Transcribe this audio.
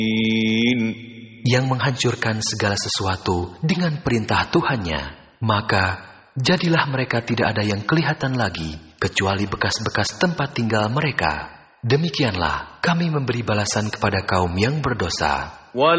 yang menghancurkan segala sesuatu dengan perintah Tuhannya. Maka jadilah mereka tidak ada yang kelihatan lagi, kecuali bekas-bekas tempat tinggal mereka. Demikianlah kami memberi balasan kepada kaum yang berdosa.